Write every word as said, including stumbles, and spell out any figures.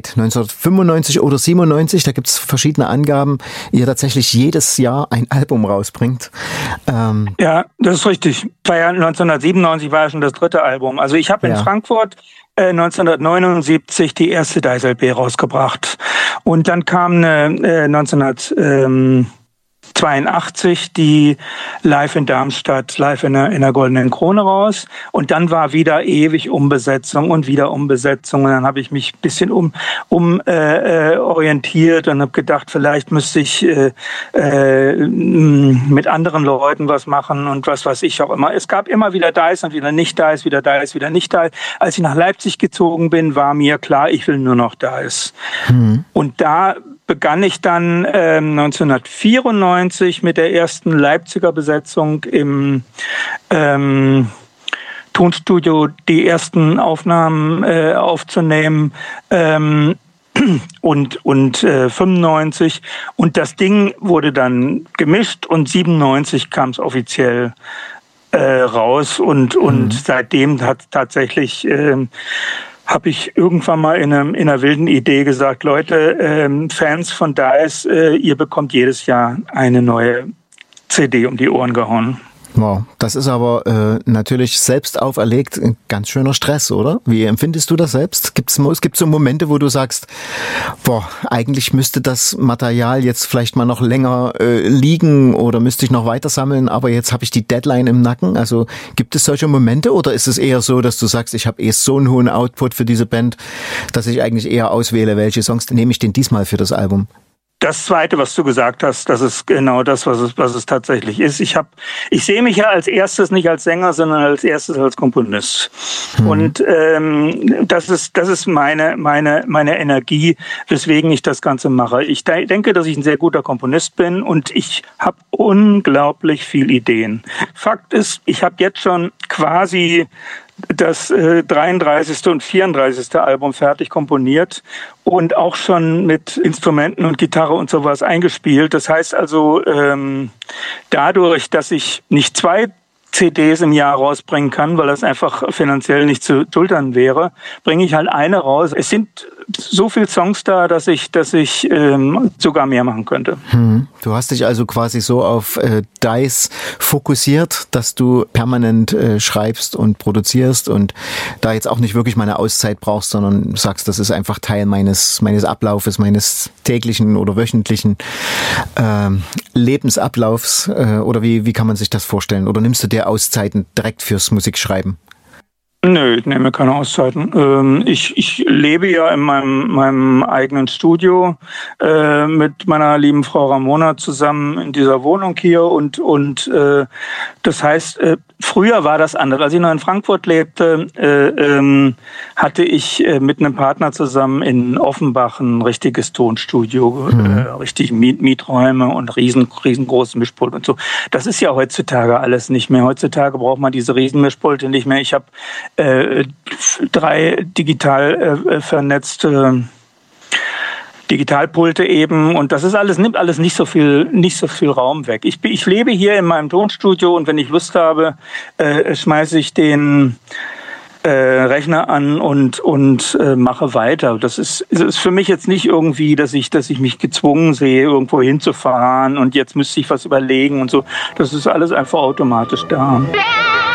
seit neunzehnhundertfünfundneunzig oder siebenundneunzig, da gibt's verschiedene Angaben, ihr tatsächlich jedes Jahr ein Album rausbringt. Ähm ja, das ist richtig. War ja neunzehnhundertsiebenundneunzig war ja schon das dritte Album. Also ich habe in ja. Frankfurt äh, neunzehnhundertneunundsiebzig die erste Dice L P rausgebracht. Und dann kam eine äh, neunzehnhundertzweiundachtzig die live in Darmstadt, live in der, in der Goldenen Krone raus. Und dann war wieder ewig Umbesetzung und wieder Umbesetzung. Und dann habe ich mich ein bisschen um, um äh, orientiert und habe gedacht, vielleicht müsste ich äh, äh, mit anderen Leuten was machen und was weiß ich auch immer. Es gab immer wieder Dice und wieder nicht Dice, wieder Dice, wieder nicht Dice. Als ich nach Leipzig gezogen bin, war mir klar, ich will nur noch Dice. Mhm. Und da begann ich dann ähm, neunzehnhundertvierundneunzig mit der ersten Leipziger Besetzung im ähm, Tonstudio die ersten Aufnahmen äh, aufzunehmen ähm, und und äh, fünfundneunzig und das Ding wurde dann gemischt und siebenundneunzig kam es offiziell äh, raus und und mhm. seitdem hat tatsächlich äh, habe ich irgendwann mal in, einem, in einer wilden Idee gesagt, Leute, ähm, Fans von Dice, äh, ihr bekommt jedes Jahr eine neue C D um die Ohren gehauen. Wow, das ist aber äh, natürlich selbst auferlegt ein ganz schöner Stress, oder? Wie empfindest du das selbst? Gibt's, es gibt so Momente, wo du sagst, boah, eigentlich müsste das Material jetzt vielleicht mal noch länger äh, liegen oder müsste ich noch weiter sammeln, aber jetzt habe ich die Deadline im Nacken. Also gibt es solche Momente oder ist es eher so, dass du sagst, ich habe eh so einen hohen Output für diese Band, dass ich eigentlich eher auswähle, welche Songs nehme ich denn diesmal für das Album? Das Zweite, was du gesagt hast, das ist genau das, was es, was es tatsächlich ist. Ich habe, ich sehe mich ja als erstes nicht als Sänger, sondern als erstes als Komponist. Mhm. Und ähm, das ist, das ist meine, meine, meine Energie, weswegen ich das Ganze mache. Ich de- denke, dass ich ein sehr guter Komponist bin und ich habe unglaublich viel Ideen. Fakt ist, ich habe jetzt schon quasi das äh, dreiunddreißigste und vierunddreißigste Album fertig komponiert und auch schon mit Instrumenten und Gitarre und sowas eingespielt. Das heißt also, ähm, dadurch, dass ich nicht zwei C Ds im Jahr rausbringen kann, weil das einfach finanziell nicht zu schultern wäre, bringe ich halt eine raus. Es sind so viele Songs da, dass ich, dass ich ähm, sogar mehr machen könnte. Hm. Du hast dich also quasi so auf äh, Dice fokussiert, dass du permanent äh, schreibst und produzierst und da jetzt auch nicht wirklich mal eine Auszeit brauchst, sondern sagst, das ist einfach Teil meines meines Ablaufes, meines täglichen oder wöchentlichen äh, Lebensablaufs. Äh, oder wie wie kann man sich das vorstellen? Oder nimmst du dir Auszeiten direkt fürs Musikschreiben? Nö, ich nehme keine Auszeiten. Ähm, ich, ich lebe ja in meinem, meinem eigenen Studio äh, mit meiner lieben Frau Ramona zusammen in dieser Wohnung hier und, und äh, das heißt, äh, früher war das anders. Als ich noch in Frankfurt lebte, äh, ähm, hatte ich äh, mit einem Partner zusammen in Offenbach ein richtiges Tonstudio, mhm. äh, richtig Miet- Mieträume und riesen, riesengroßes Mischpult und so. Das ist ja heutzutage alles nicht mehr. Heutzutage braucht man diese Riesenmischpulte nicht mehr. Ich habe äh, drei digital äh, vernetzte Digitalpulte eben und das ist alles, nimmt alles nicht so viel, nicht so viel Raum weg. Ich, ich lebe hier in meinem Tonstudio und wenn ich Lust habe, äh, schmeiße ich den äh, Rechner an und und äh, mache weiter. Das ist, das ist für mich jetzt nicht irgendwie, dass ich, dass ich mich gezwungen sehe, irgendwo hinzufahren und jetzt müsste ich was überlegen und so. Das ist alles einfach automatisch da.